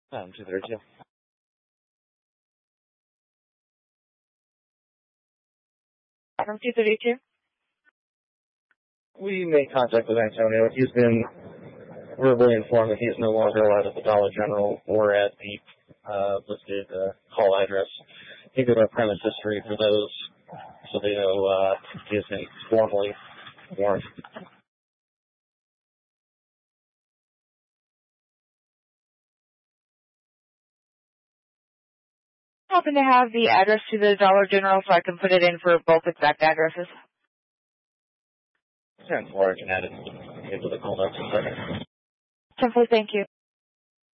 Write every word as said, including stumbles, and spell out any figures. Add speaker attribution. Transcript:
Speaker 1: Um, two thirty-two.
Speaker 2: From two thirty-two?
Speaker 1: We made contact with Antonio. He's been verbally informed that he is no longer allowed at the Dollar General or at the uh, listed uh, call address. He did a premise history for those, so they know uh, he has been formally warned.
Speaker 2: Happen to have the address to the Dollar General so I can put it in for both exact addresses?
Speaker 1: ten four, I can add it into the call notes in a second.
Speaker 2: Simply, thank you.